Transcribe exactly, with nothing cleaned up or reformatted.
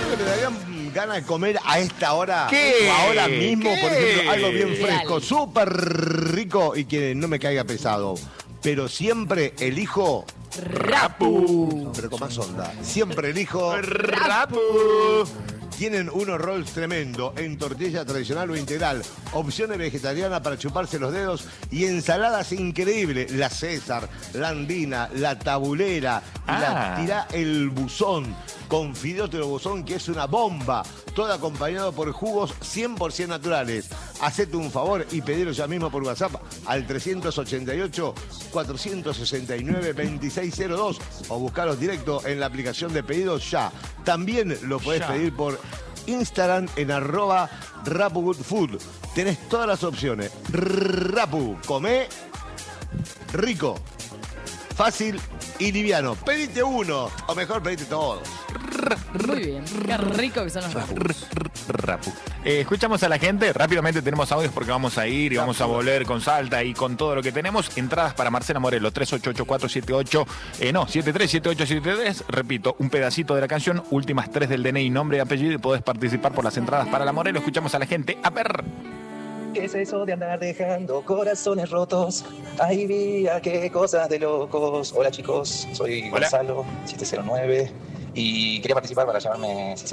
que me darían ganas de comer a esta hora? ¿Qué? O ahora mismo, ¿Qué? por ejemplo, algo bien Real. fresco, súper rico y que no me caiga pesado. Pero siempre elijo... Rapu. Pero con más onda. Siempre elijo... Rapu. Tienen unos rolls tremendo en tortilla tradicional o integral, opciones vegetarianas para chuparse los dedos y ensaladas increíbles. La César, la Andina, la Tabulera y Ah. la Tirá el Buzón con fideos de buzón, que es una bomba. Todo acompañado por jugos cien por ciento naturales. Hacete un favor y pedilo ya mismo por WhatsApp al trescientos ochenta y ocho, cuatrocientos sesenta y nueve, veintiséis cero dos o buscaros directo en la aplicación de pedidos ya. También lo podés Ya. pedir por Instagram en arroba rapugoodfood. Tenés todas las opciones. Rapu, comé rico, fácil y liviano. Pedite uno, o mejor pedite todos. Muy bien. Qué rico que son los rapus. Rapu. Eh, escuchamos a la gente, rápidamente tenemos audios porque vamos a ir y vamos a volver con Salta y con todo lo que tenemos. Entradas para Marcela Morelo, tres ocho ocho cuatro siete ocho, eh, no, siete tres siete ocho siete tres, repito, un pedacito de la canción, últimas tres del D N I, nombre y apellido y podés participar por las entradas para la Morelo. Escuchamos a la gente, a ver. ¿Qué es eso de andar dejando corazones rotos? Ay, vía, qué cosas de locos. Hola chicos, soy Hola. Gonzalo, siete cero nueve y quería participar para llamarme